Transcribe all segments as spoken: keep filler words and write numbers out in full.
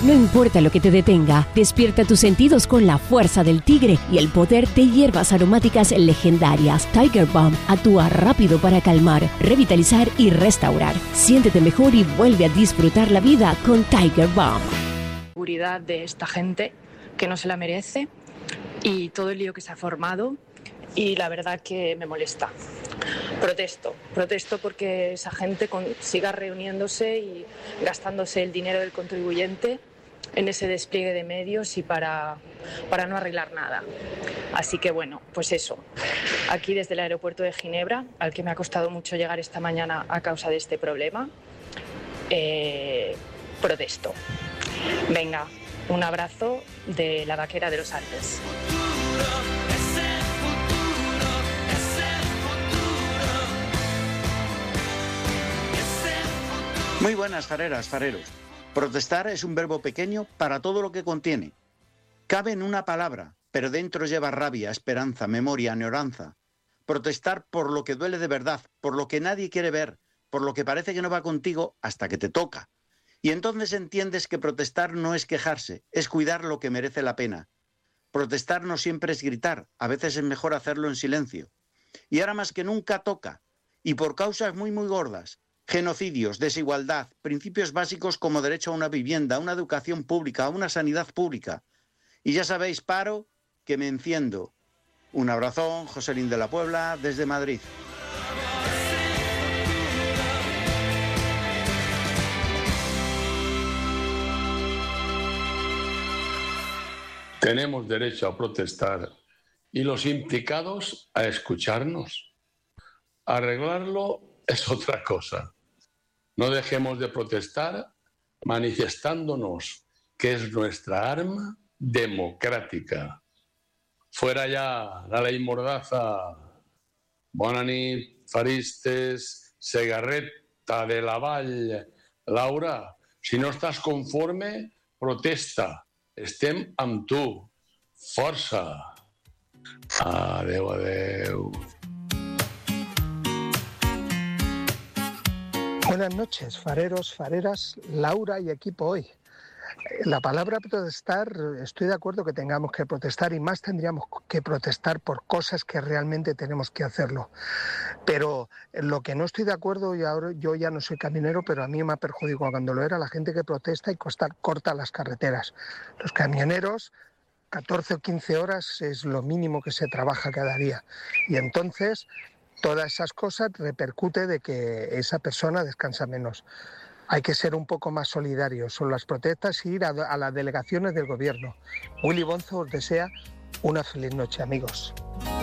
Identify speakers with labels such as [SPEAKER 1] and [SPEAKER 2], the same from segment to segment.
[SPEAKER 1] No importa lo que te detenga, despierta tus sentidos con la fuerza del tigre y el poder de hierbas aromáticas legendarias. Tiger Balm actúa rápido para calmar, revitalizar y restaurar. Siéntete mejor y vuelve a disfrutar la vida con Tiger Balm.
[SPEAKER 2] Seguridad de esta gente que no se la merece y todo el lío que se ha formado, y la verdad que me molesta. Protesto, protesto porque esa gente con, siga reuniéndose y gastándose el dinero del contribuyente en ese despliegue de medios y para, para no arreglar nada. Así que bueno, pues eso, aquí desde el aeropuerto de Ginebra, al que me ha costado mucho llegar esta mañana a causa de este problema, eh, protesto. Venga, un abrazo de la vaquera de los Alpes.
[SPEAKER 3] Muy buenas, fareras, fareros. Protestar es un verbo pequeño para todo lo que contiene. Cabe en una palabra, pero dentro lleva rabia, esperanza, memoria, añoranza. Protestar por lo que duele de verdad, por lo que nadie quiere ver, por lo que parece que no va contigo hasta que te toca. Y entonces entiendes que protestar no es quejarse, es cuidar lo que merece la pena. Protestar no siempre es gritar, a veces es mejor hacerlo en silencio. Y ahora más que nunca toca, y por causas muy muy gordas. Genocidios, desigualdad, principios básicos como derecho a una vivienda, a una educación pública, a una sanidad pública. Y ya sabéis, paro, que me enciendo. Un abrazón, Joselín de la Puebla, desde Madrid.
[SPEAKER 4] Tenemos derecho a protestar y los implicados a escucharnos. Arreglarlo es otra cosa. No dejemos de protestar manifestándonos, que es nuestra arma democrática. Fuera ya la ley Mordaza, bona nit, faristes, Segarreta, de la Vall. Laura, si no estàs conforme, protesta. Estem amb tu. Força. Adeu, adeu.
[SPEAKER 5] Buenas noches, fareros, fareras, Laura y equipo hoy. La palabra protestar, estoy de acuerdo que tengamos que protestar y más tendríamos que protestar por cosas que realmente tenemos que hacerlo. Pero lo que no estoy de acuerdo, y ahora yo ya no soy camionero, pero a mí me ha perjudicado cuando lo era, la gente que protesta y corta, corta las carreteras. Los camioneros, catorce o quince horas es lo mínimo que se trabaja cada día. Y entonces todas esas cosas repercute de que esa persona descansa menos. Hay que ser un poco más solidarios son las protestas y ir a, a las delegaciones del gobierno. Willy Bonzo os desea una feliz noche, amigos.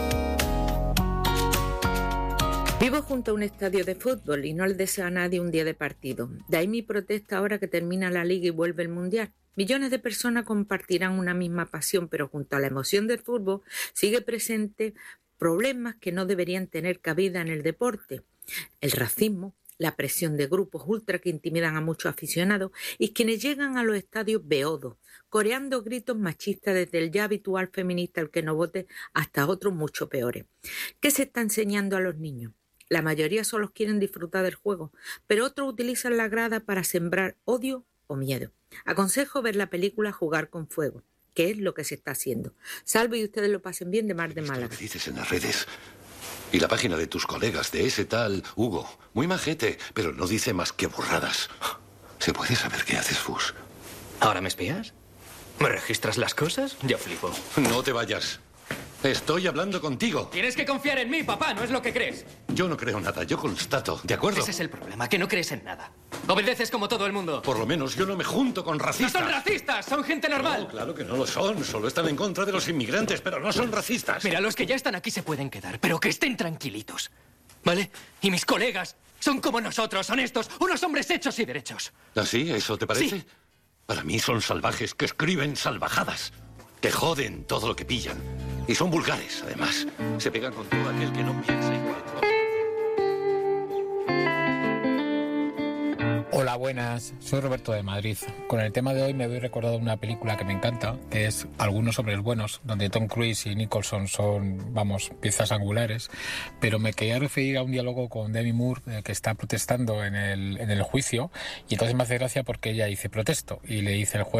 [SPEAKER 6] Vivo junto a un estadio de fútbol y no le deseo a nadie un día de partido. De ahí mi protesta ahora que termina la Liga y vuelve el Mundial. Millones de personas compartirán una misma pasión, pero junto a la emoción del fútbol sigue presente problemas que no deberían tener cabida en el deporte. El racismo, la presión de grupos ultra que intimidan a muchos aficionados y quienes llegan a los estadios beodos, coreando gritos machistas desde el ya habitual feminista el que no vote hasta otros mucho peores. ¿Qué se está enseñando a los niños? La mayoría solo quieren disfrutar del juego, pero otros utilizan la grada para sembrar odio o miedo. Aconsejo ver la película Jugar con Fuego, que es lo que se está haciendo. Salve y ustedes lo pasen bien de Mar de Málaga.
[SPEAKER 7] Lo que dices en las redes. Y la página de tus colegas, de ese tal Hugo. Muy majete, pero no dice más que burradas. ¿Se puede saber qué haces, Fus?
[SPEAKER 8] ¿Ahora me espías? ¿Me registras las cosas? Yo flipo.
[SPEAKER 7] No te vayas. Estoy hablando contigo.
[SPEAKER 8] Tienes que confiar en mí, papá, no es lo que crees.
[SPEAKER 7] Yo no creo nada, yo constato, ¿de acuerdo?
[SPEAKER 8] Ese es el problema, que no crees en nada. Obedeces como todo el mundo.
[SPEAKER 7] Por lo menos yo no me junto con racistas.
[SPEAKER 8] ¡No son racistas! ¡Son gente normal!
[SPEAKER 7] No, claro que no lo son. Solo están en contra de los inmigrantes, pero no son racistas.
[SPEAKER 8] Mira, los que ya están aquí se pueden quedar, pero que estén tranquilitos. ¿Vale? Y mis colegas son como nosotros, honestos, unos hombres hechos y derechos.
[SPEAKER 7] ¿Así? ¿Eso te parece?
[SPEAKER 8] Sí.
[SPEAKER 7] Para mí son salvajes que escriben salvajadas. Que joden todo lo que pillan. Y son vulgares, además. Se pegan con todo aquel que no piensa igual.
[SPEAKER 9] Hola, buenas. Soy Roberto de Madrid. Con el tema de hoy me doy recordado una película que me encanta, que es Algunos hombres buenos, donde Tom Cruise y Nicholson son, vamos, piezas angulares. Pero me quería referir a un diálogo con Demi Moore, eh, que está protestando en el, en el juicio, y entonces me hace gracia porque ella dice protesto, y le dice el juez: